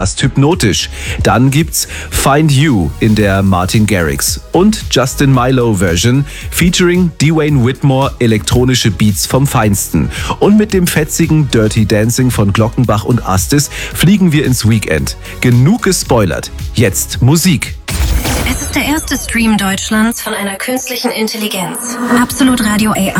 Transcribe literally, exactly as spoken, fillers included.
fast hypnotisch. Dann gibt's Find You in der Martin Garrix und Justin Milo Version featuring Dwayne Whitmore, elektronische Beats vom Feinsten. Und mit dem fetzigen Dirty Dancing von Glockenbach und Astis fliegen wir ins Weekend. Genug gespoilert. Jetzt Musik. Es ist der erste Stream Deutschlands von einer künstlichen Intelligenz. Absolut Radio A I.